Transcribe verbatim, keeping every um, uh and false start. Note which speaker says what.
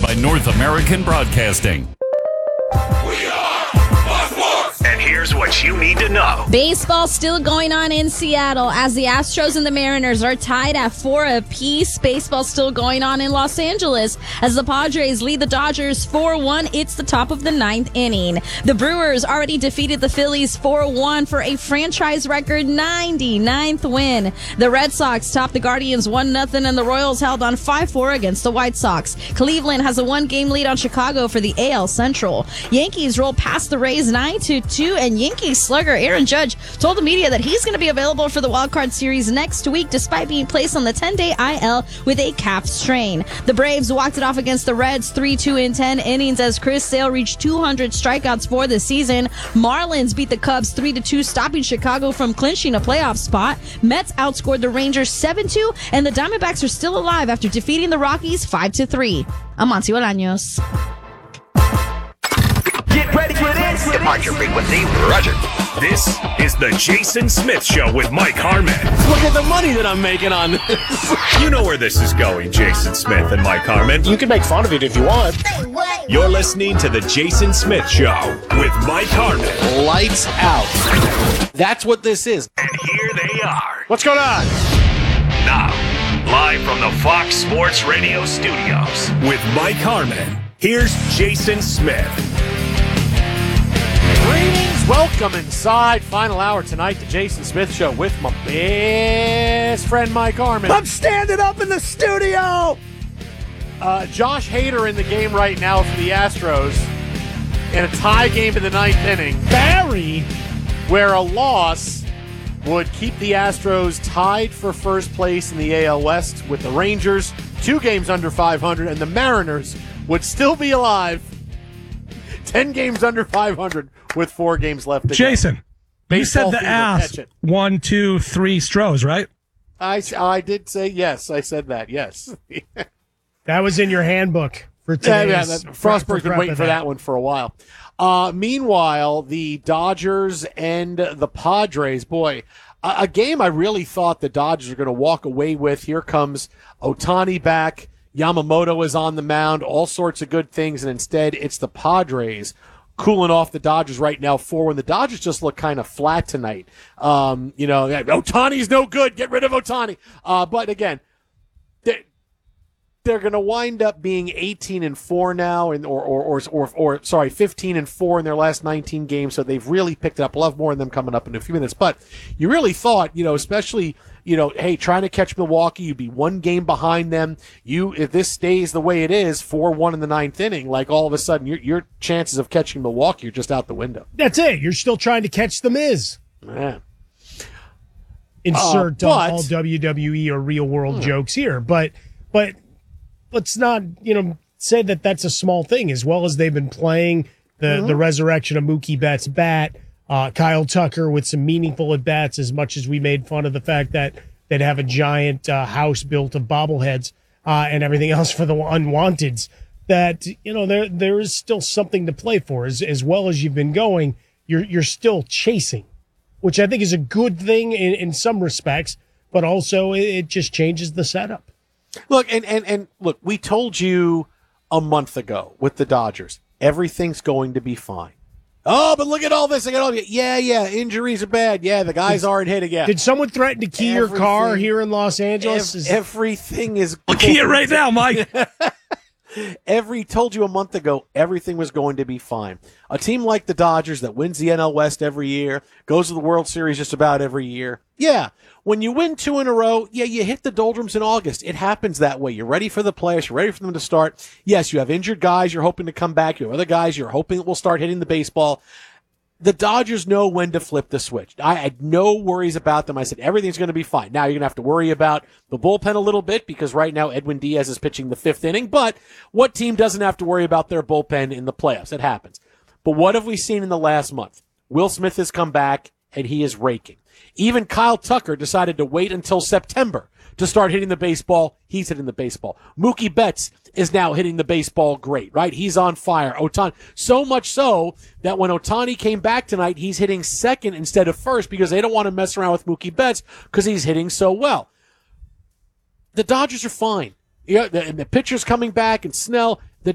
Speaker 1: by North American Broadcasting.
Speaker 2: And here's what you need to know.
Speaker 3: Baseball still going on in Seattle as the Astros and the Mariners are tied at four apiece. Baseball still going on in Los Angeles as the Padres lead the Dodgers four one. It's the top of the ninth inning. The Brewers already defeated the Phillies four one for a franchise record ninety-ninth win. The Red Sox topped the Guardians one nothing, and the Royals held on five four against the White Sox. Cleveland has a one-game lead on Chicago for the A L Central. Yankees roll past the Rays nine to two, and Yankees slugger Aaron Judge told the media that he's going to be available for the Wild Card Series next week despite being placed on the ten-day I L with a calf strain. The Braves walked it off against the Reds three two in ten innings as Chris Sale reached two hundred strikeouts for the season. Marlins beat the Cubs three to two, stopping Chicago from clinching a playoff spot. Mets outscored the Rangers seven two, and the Diamondbacks are still alive after defeating the Rockies five to three. I'm Monty Bolaños.
Speaker 2: Get ready for this. Departure frequency, roger. This is the Jason Smith Show with Mike Harmon.
Speaker 4: Look at the money that I'm making on this.
Speaker 2: You know where this is going, Jason Smith and Mike Harmon.
Speaker 4: You can make fun of it if you want.
Speaker 2: You're listening to the Jason Smith Show with Mike Harmon.
Speaker 4: Lights out. That's what this is.
Speaker 2: And here they are.
Speaker 4: What's going on?
Speaker 2: Now, live from the Fox Sports Radio studios with Mike Harmon, here's Jason Smith.
Speaker 4: Greetings, welcome inside. Final hour tonight, the Jason Smith Show with my best friend Mike Harmon.
Speaker 5: I'm standing up in the studio.
Speaker 4: Uh, Josh Hader in the game right now for the Astros in a tie game in the ninth inning.
Speaker 5: Barry,
Speaker 4: where a loss would keep the Astros tied for first place in the A L West with the Rangers, two games under five hundred, and the Mariners would still be alive, ten games under five hundred with four games left to
Speaker 5: Jason,
Speaker 4: go.
Speaker 5: you said
Speaker 4: Baseball
Speaker 5: the
Speaker 4: fever,
Speaker 5: ass
Speaker 4: catch it.
Speaker 5: one, two, three Stros, right?
Speaker 4: I, I did say yes. I said that, yes.
Speaker 6: That was in your handbook for
Speaker 4: Yeah,
Speaker 6: today.
Speaker 4: yeah, that, Frostberg's been waiting for that one for a while. Uh, meanwhile, the Dodgers and the Padres, boy, a, a game I really thought the Dodgers are going to walk away with. Here comes Ohtani back. Yamamoto is on the mound, all sorts of good things, and instead it's the Padres cooling off the Dodgers right now four one. The Dodgers just look kind of flat tonight. Um, you know, Ohtani's no good. Get rid of Ohtani. Uh, but again, they, they're going to wind up being eighteen and four now, and or or, or or or sorry, fifteen and four in their last nineteen games. So they've really picked it up. We'll have more of them coming up in a few minutes. But you really thought, you know, especially, you know, hey, trying to catch Milwaukee, you'd be one game behind them. You, if this stays the way it is, four one in the ninth inning, like all of a sudden your your chances of catching Milwaukee are just out the window.
Speaker 6: That's it. You're still trying to catch the Miz.
Speaker 4: Yeah.
Speaker 6: Insert
Speaker 4: Uh, but-
Speaker 6: all W W E or real world jokes here, but but let's not, you know, say that that's a small thing. As well as they've been playing the
Speaker 4: Mm-hmm.
Speaker 6: the resurrection of Mookie Betts' bat, uh, Kyle Tucker with some meaningful at bats. As much as we made fun of the fact that they'd have a giant uh, house built of bobbleheads uh, and everything else for the unwanteds, that, you know, there there is still something to play for. As as well as you've been going, you're you're still chasing, which I think is a good thing in, in some respects, but also it, it just changes the setup.
Speaker 4: Look, and, and, and look, we told you a month ago with the Dodgers, everything's going to be fine. Oh, but look at all this. I got all yeah, yeah, injuries are bad. Yeah, the guys
Speaker 6: Did-
Speaker 4: aren't hitting. Yeah.
Speaker 6: Did someone threaten to key your car
Speaker 4: Everything-
Speaker 6: here in Los Angeles?
Speaker 4: Ev-
Speaker 6: Is-
Speaker 4: everything is
Speaker 5: I'll key it right now, Mike.
Speaker 4: Every told you a month ago, everything was going to be fine. A team like the Dodgers that wins the N L West every year, goes to the World Series just about every year. Yeah, when you win two in a row, yeah, you hit the doldrums in August. It happens that way. You're ready for the playoffs. You're ready for them to start. Yes, you have injured guys you're hoping to come back. You have other guys you're hoping will start hitting the baseball. The Dodgers know when to flip the switch. I had no worries about them. I said, everything's going to be fine. Now you're going to have to worry about the bullpen a little bit because right now Edwin Diaz is pitching the fifth inning. But what team doesn't have to worry about their bullpen in the playoffs? It happens. But what have we seen in the last month? Will Smith has come back and he is raking. Even Kyle Tucker decided to wait until September to start hitting the baseball. He's hitting the baseball. Mookie Betts is now hitting the baseball great, right? He's on fire. Ohtani, so much so that when Ohtani came back tonight, he's hitting second instead of first because they don't want to mess around with Mookie Betts because he's hitting so well. The Dodgers are fine. Yeah, the, and the pitcher's coming back and Snell.